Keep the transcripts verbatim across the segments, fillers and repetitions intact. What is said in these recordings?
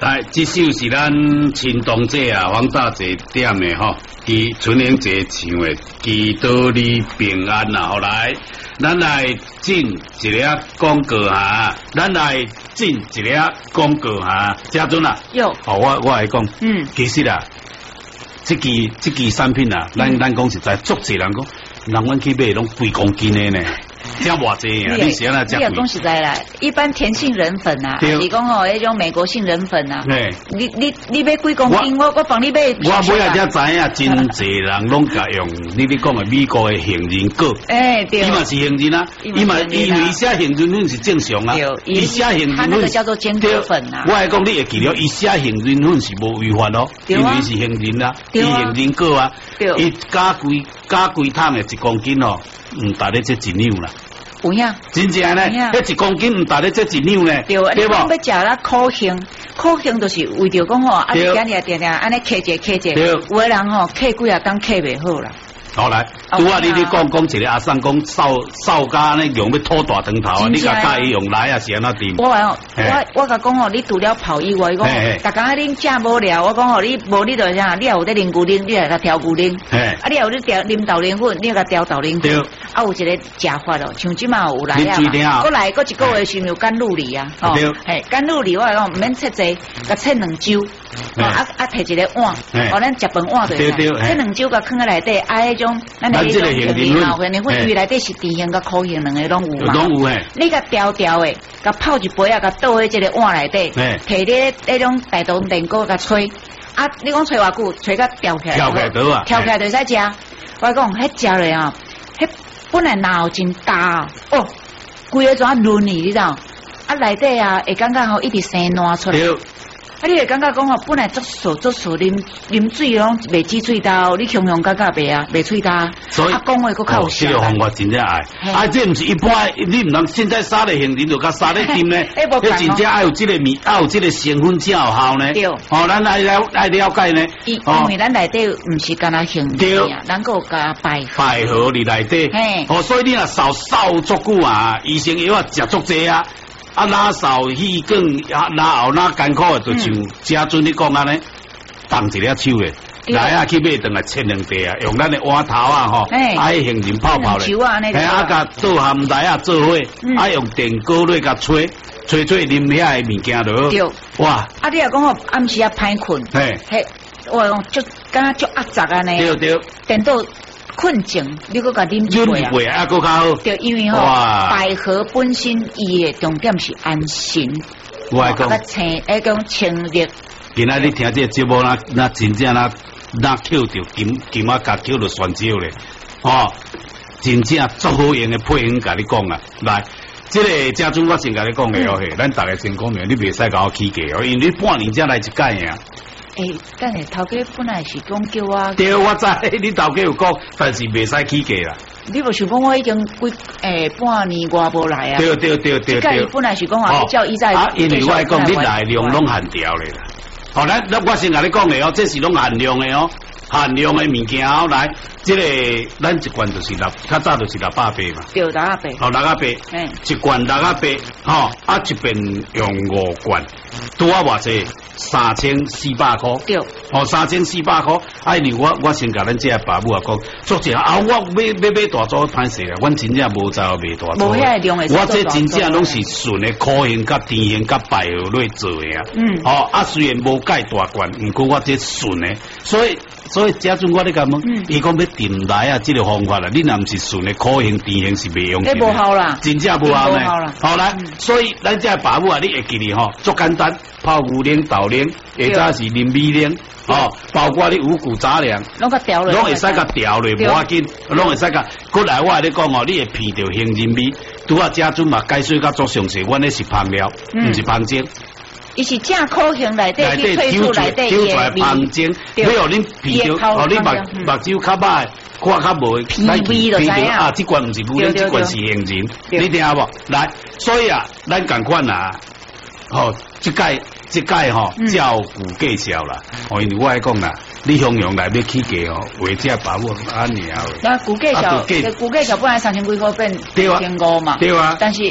来，这首是咱亲同姐啊，王大姐点的吼，伊春英节唱的《祈祷你平安》啊，好来，咱来进一粒广告下，咱来进一粒广告下，嘉尊啊， 有， 哦，我我来讲， 嗯， 其实啊，这支这支产品啊，咱、嗯、咱讲实在，足侪人讲，人阮去买拢几公斤的呢。这偌济啊！你是安那这贵？ 讲实在啦，一般甜杏仁粉啊，你讲吼，迄种美国杏仁粉啊，你你你买几公斤？我我帮你买。 我买啊才知影，真侪人拢甲用你你讲的美国的杏仁果。 哎，对。 伊嘛是杏仁啊，伊嘛以为写杏仁粉是正常啊。伊写杏仁粉， 它那个叫做坚果粉啊。 我来讲，你会记了，伊写杏仁粉是无违法咯，因为是杏仁啊，伊杏仁果啊，伊加几加几桶的一公斤哦，唔达咧这一两啦。 有影， 真正呢，迄一公斤唔达咧，这一两呢， 对，你讲要食啦苦杏，苦杏就是为着讲吼，啊，你今日定定安尼刻者刻者，有的人吼刻几啊当刻袂好啦。好来，拄啊，你你讲讲一个阿桑讲扫扫家呢用要拖大长头啊，你甲家己用来啊是安怎掂？我话我我甲讲吼，你除了泡以外，讲，逐工啊恁食无聊，我讲吼你无你就啥，你也有得啉牛奶，你来甲调牛奶，啊你也有得调啉豆奶粉，你甲调豆奶粉，啊有一个食法咯，像即马有来啊嘛，过来过一个月是有甘露梨啊，吼，嘿甘露梨我讲唔免切济，甲切两周，啊啊摕一个碗，哦咱食饭碗就切两周甲放喺内底，啊迄种。咱迄种杏仁嘛，杏仁粉因为内底是甜杏甲苦杏两个拢有嘛。拢有诶。你甲调调诶，甲泡一杯啊，甲倒喺即个碗内底，摕咧迄种大豆电锅甲吹。啊，你讲吹偌久？吹甲调起来。调起来倒啊。调起来就使食。我讲，迄食咧啊，迄本来脑真大哦，规个怎润去，你知道？啊，内底啊，会感觉吼一直生烂出来。啊！你会感觉讲吼，本来足素足素，啉啉水拢袂起喙焦，你雄雄感觉袂啊，袂喙焦。所以啊，讲话佫较有效。这个方法真正爱。啊，这毋是一般，你毋通现在杀咧杏仁就甲杀咧甜咧。诶，无讲。真正爱有这个味，爱有这个成分才有效呢。对。哦，咱来了爱了解呢。因因为咱内底毋是干那杏仁啊，咱佫加百合。百合伫内底。嘿。哦，所以你若扫扫足久啊，医生药啊食足济啊。啊，哪扫气管，啊，哪后哪艰苦的，就像家尊你讲安尼，放一粒手的，来啊去买，等来切两块啊，用咱的碗头啊吼，啊，杏仁泡泡咧，哎啊，甲做含来啊做伙，啊用电锅来甲吹，吹吹啉遐的物件落。对，哇！啊，你若讲吼暗时啊歹困，嘿，嘿，我讲足敢足压杂安尼。对对，等到。困境，你搁甲啉一杯啊？饮一杯啊，搁较好。对，因为吼，百合本身伊的重点是安心。我来讲，清，迄种清热。今仔你听这个节目，那那真正那那扣着金金啊，甲扣着酸椒咧，哦，真正足好用的配方，甲你讲啊，来。这个家中我先甲你讲的哦，嘿，咱大家先讲明，你袂使甲我起价哦，因为你半年才来一届呀。诶，等下头家本来是讲叫我，对，我知你头家有讲，但是袂使起价啦。你无想讲我已经几诶半年我无来啊？对对对对对。伊本来是讲话叫伊在，啊，因为我讲你来量拢限掉咧啦。好，咱咱我先甲你讲的哦，这是拢限量的哦，限量的物件哦，来，这个咱一罐就是六，较早就是六百八嘛。对，六百八。哦，六百八。嗯。一罐六百八，吼，啊，一边用五罐，拄啊偌济。三千四百块，对，哦，三千四百块。哎，你我我先甲咱这爸母啊讲，做者啊，我买买买大组歹势啦，阮真正无走买大组。无遐量的。我这真正拢是纯的苦杏、甲甜杏、甲百合类做的啊。嗯。哦，啊，虽然无介大罐，毋过我这纯的，所以所以家阵我咧讲问，伊讲要定来啊，这个方法啦，你若毋是纯的苦杏、甜杏是袂用的。无效啦，真正无效呢。好来，所以咱这爸母啊，你会记哩吼，足简单。泡牛奶、豆奶，或者是啉米奶，哦，包括你五谷杂粮，拢甲调落，拢会使甲调落，无要紧，拢会使甲。过来我咧讲哦，你会闻到杏仁味，拄啊家阵嘛解说甲足详细，阮咧是芳料，毋是芳精。伊是正苦杏内底去推出内底伊的芳精，你互恁闻到，哦，你目目睭较歹，看较无，皮味就知影啊，这罐毋是牛奶，这罐是杏仁，你听无？来，所以啊，咱共款啊，吼，即届。即届吼照顾介绍啦，哦，因为我来讲啦，你向阳来要起价哦，为这爸母安尼啊。那顾介绍，顾介绍本来三千几块变四千五嘛，对啊。但是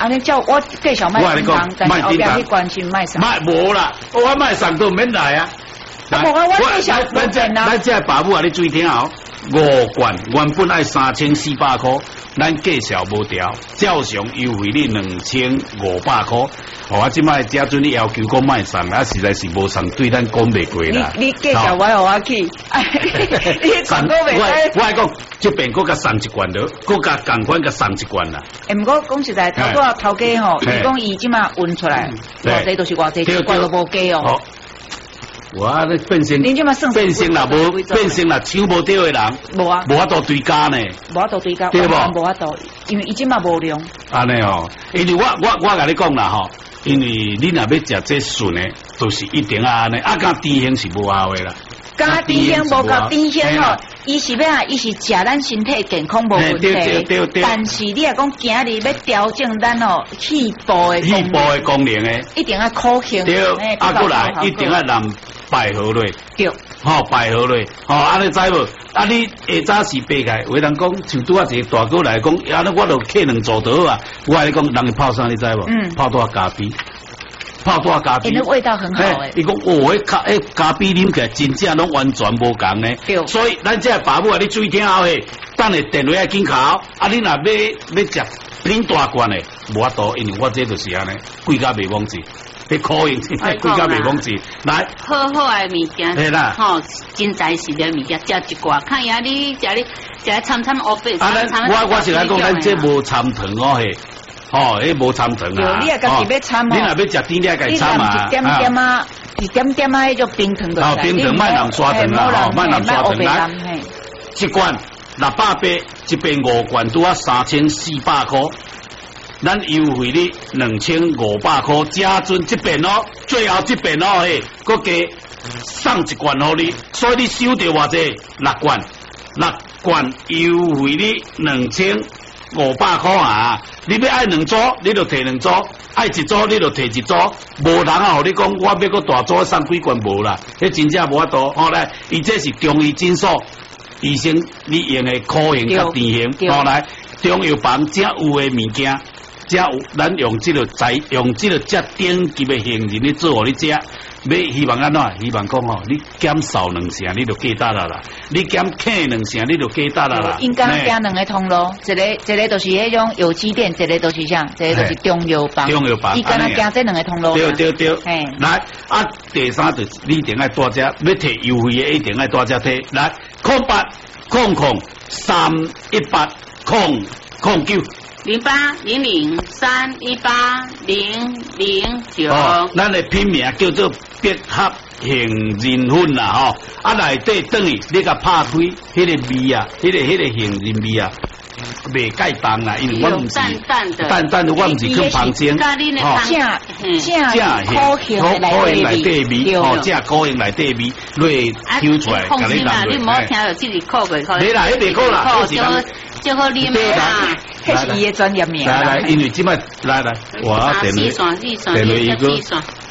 安尼叫我介绍卖叮当，但是后边去关心卖送。 卖无啦，我卖送都免来啊。 来，我我介绍咱这咱这爸母啊，你注意听哦。五罐原本爱三千四百块，咱介绍无调，照常优惠你两千五百块。哦，我即摆家阵你要求讲卖送，啊实在是无送，对咱讲袂过啦。 你你介绍我互我去，你广告袂使。 我爱讲，这边搁甲送一罐了，搁甲共款甲送一罐啦。 诶，毋过讲实在，头个头家吼，伊讲伊即马运出来，偌济都是偌济，一罐都无加哦。 我咧变成变成啦，无变成啦，抢无到的人， 无啊， 无法度对价呢， 无法度对价， 对无？ 无法度，因为伊即马无量。 安尼哦，因为我我我甲你讲啦吼，因为你若要食这笋呢，都是一定啊安尼，啊加甜香是无效的啦。 加甜香无够甜香吼，伊是要啊，伊是食咱身体健康无问题，但是你若讲今日要调整咱哦气部的气部的功能诶， 一定要苦香， 对，啊过来一定要让百合类， 对， 吼百合类，吼安尼知无？啊你下早是白开，有人讲像拄啊一个大哥来讲，安尼我著客两做倒啊，我甲你讲，人泡啥你知无？嗯，泡多咖啡。泡多咖啡， 那味道很好诶。 伊讲哦，迄咖迄咖啡啉起来真正拢完全无共呢。对。所以咱这爸母啊，你注意听好诶，等下电话要紧考，啊你若要要食品大罐诶，无法度，因为我这就是安尼，贵甲袂忘记，迄可用，贵甲袂忘记。来， 好好诶物件， 系啦， 吼，真材实料物件，食一寡，看呀你食你食掺掺乌白， 啊，咱我我是来讲，咱这无掺糖哦嘿。哦，迄无掺糖啊！ 你也家己要掺哦。 你若要食甜，你也家己掺啊。 一点点啊，一点点啊，迄种冰糖就。 哦，冰糖卖人刷糖啦，哦，卖人刷糖来。一罐六百八，一边五罐拄啊三千四百块，咱优惠你两千五百块，加准这边哦，最后这边哦嘿，搁加送一罐互你，所以你收到偌济六罐，六罐优惠你两千。五百块啊！你要爱两组，你就摕两组；爱一组，你就摕一组。无人啊，互你讲，我要个大组送几罐无啦？迄真正无法度。后来，伊这是中医诊所医生你用的苦型甲甜型。后来，中药房才有的物件，才有咱用这个材，用这个遮顶级的杏仁去做互你食。要希望安怎？希望讲吼，你减少两成，你就加大啦啦；你减轻两成，你就加大啦啦。 应该加两个通路，一个一个就是迄种有机店，一个就是啥，一个就是中药房。 中药房， 伊敢若加这两个通路。 对对对。来，啊，第三就是你一定爱大只，要摕优惠的一定爱大只摕。来，空八空空三一八空空九。 零八零零三一八零零九， 咱的品名叫做百合杏仁粉啦吼，啊内底等于你甲拍开，迄个味啊，迄个迄个杏仁味啊，袂介重啦，因为我唔是淡淡的， 淡淡的我唔是去旁煎， 哦，正正苦杏内底味，哦，正苦杏内底味，落抽出来，甲你讲。你唔好听到这里苦过苦， 你啦，迄袂苦啦， 就就好啉啦。 迄是伊的专业名。 来来，因为即摆来来，我电话电话一个。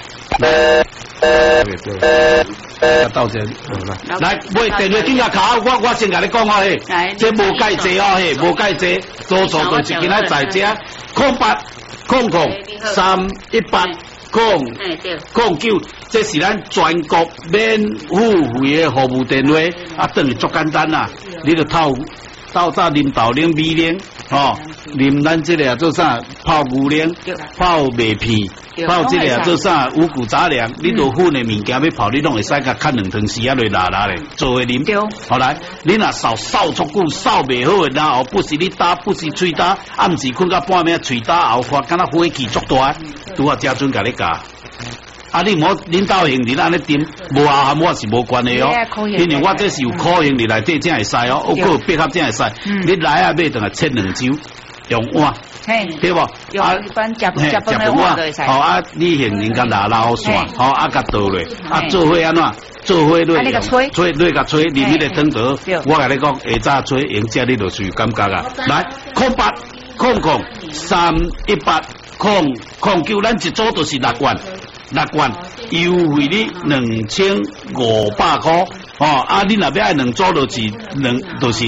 到这来，喂，电话紧甲卡，我我先甲你讲哦嘿，这无介济哦嘿，无介济，多数都是今仔在这空八空空三一八空空九，这是咱全国免付费的服务电话，啊，等于足简单啦，你就透。豆早啉豆奶米奶，吼，啉咱这个做啥？泡牛奶，泡麦片，泡这个做啥？五谷杂粮，你都粉的物件要泡，你拢会使甲砍两汤匙啊，来拉拉咧，做会啉。好来，你若扫扫足久，扫袂好的，然后不是你打，不是吹打，暗时困到半暝，吹打后看，敢若火气足大，拄啊家阵甲你教。啊！你唔好恁兜杏仁安尼点，无效含我是无关系哦，因为我这是有苦杏仁内底才会使哦，我有百合才会使。你来啊买等下切两周，用碗，对不？ 啊，一般食食饭的碗就会使。 好啊，你杏仁甲拿拉好线，好啊，甲倒落，啊做伙安怎？做伙落用，吹落甲吹，啉迄个汤倒。我甲你讲，下早吹用食你就是有感觉啊。来，空八空空三一八空空九，咱一组就是六罐。六罐优惠你两千五百块，哦，啊，你若要爱两组就是两，就是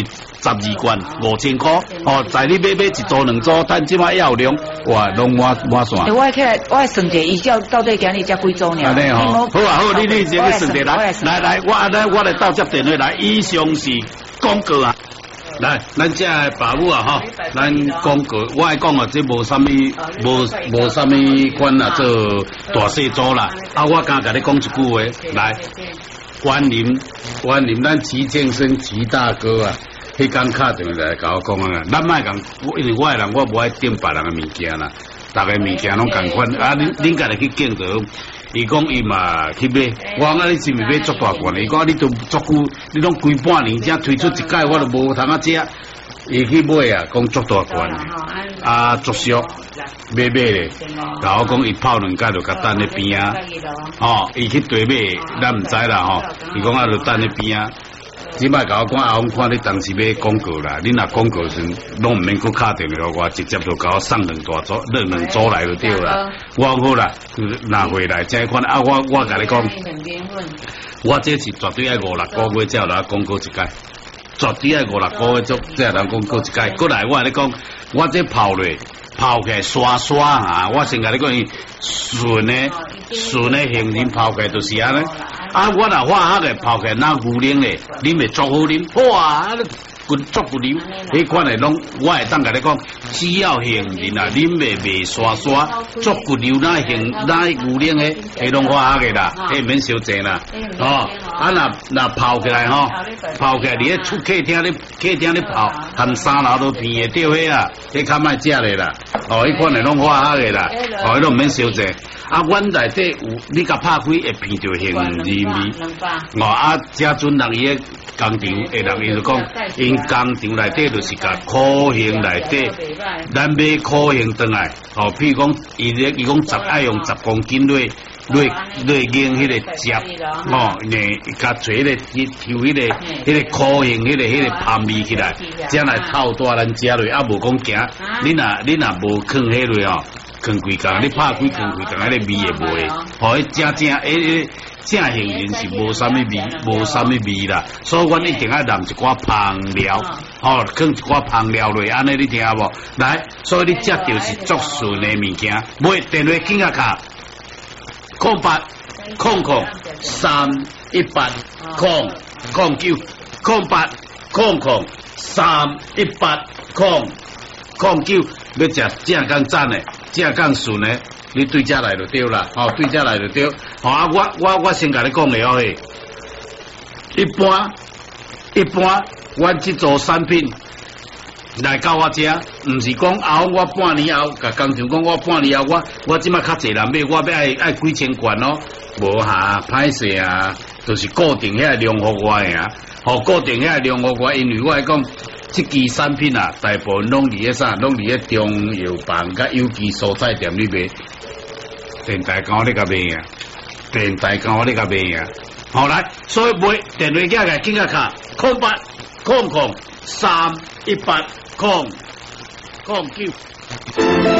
十二罐五千块，哦，在你买买一组两组，但即摆要量，哇，拢满满线。 我起来，我算者，伊叫到底今日才几组呢？ 安尼吼，好啊好，你你先去算者来，来来，我来我来到接电话来，以上是广告啊。来，咱这爸母啊哈，咱广告，我爱讲啊，这无啥物，无无啥物款啊，做大细组啦。啊，我刚甲你讲一句话，来，关林，关林，咱齐健身齐大哥啊，迄天敲电话来甲我讲啊，咱莫讲，因为我的人我无爱订别人的物件啦，逐个物件拢共款，啊，恁恁家己去竞着。伊讲伊嘛去买，我讲你是毋是买足大罐？伊讲你都足久，你拢规半年才推出一届，我都无通啊食。伊去买啊，讲足大罐，啊足俗，买买咧。然后讲伊泡两届就甲等咧边啊，哦，伊去对买，咱毋知啦吼。伊讲啊，就等咧边啊。即摆甲我讲啊，我看你当时买广告啦，你若广告时拢毋免搁敲电话，我直接就甲我送两大组、两两组来就对啦。我讲好啦，拿回来这款啊，我我甲你讲，我这是绝对爱五六个月才有来广告一届，绝对爱五六个月才才有来广告一届。过来我甲你讲，我这泡咧。泡起来刷刷啊！我先甲你讲，顺的顺的形形泡起来就是安尼。啊，我若化学的泡起来那牛奶咧，啉会足好啉。哇，滚足不溜，迄款的拢我会当甲你讲，只要形形啊，啉袂袂刷刷，足不溜那形那牛奶的，迄拢化学的啦，迄免烧济啦。哦，啊若若泡起来吼，泡起来你咧出客厅咧，客厅咧泡，含三楼都片的掉迄啊，迄较莫食咧啦。哦，迄款的拢化学的啦，哦，迄拢免烧济。啊，阮内底有你甲拍开会闻到杏仁味，哦啊，遮阵人伊个工厂会人伊就讲，因工厂内底就是甲苦杏内底，咱买苦杏转来，哦，譬如讲伊咧伊讲十爱用十公斤落落落研迄个汁，哦，呢甲做迄个抽迄个迄个苦杏迄个迄个香味起来，将来透大咱食落，啊无讲惊，你若你若无放迄落哦。放几工，你拍开放几工，迄个味会无诶，吼，迄正正诶，正形形是无啥物味，无啥物味啦。所以阮一定要淋一寡香料，吼，放一寡香料落，安尼你听无？来，所以你食着是足顺诶物件。买电话紧啊卡，空八空空三一八空空九空八空空三一八空空九，要食正刚赞诶。正讲顺呢，你对遮来就对啦，吼、哦，对遮来就对。吼、哦、啊，我我我先甲你讲了嘿，一般一般，阮即组产品来到我遮，毋是讲后我半年后，甲工厂讲我半年后，我我即摆较济人买，我要爱爱几千罐咯，无哈歹势啊，就是固定遐量互我诶啊，吼、哦，固定遐量互我，因为我来讲。即支产品啊，大部分拢伫咧啥，拢伫咧中药房甲有机蔬菜店里卖。电台讲我咧甲卖啊，电台讲我咧甲卖啊。好来，所以买电话机个紧个卡，空八空空三一八空空九。